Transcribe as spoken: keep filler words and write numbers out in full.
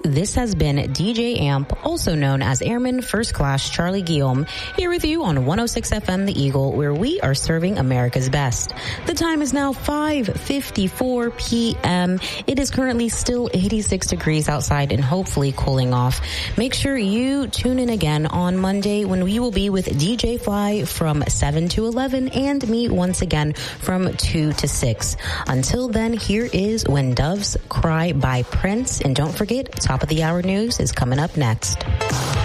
This has been D J Amp, also known as Airman First Class Charlie Guillaume, here with you on one oh six F M The Eagle, where we are serving America's best. The time is now five fifty-four p.m. It is currently still eighty-six degrees outside and hopefully cooling off. Make sure you tune in again on Monday when we will be with D J Fly from seven to eleven and me once again from two to six. Until then, here is When Doves Cry by Prince. And don't forget, top of the hour news is coming up next.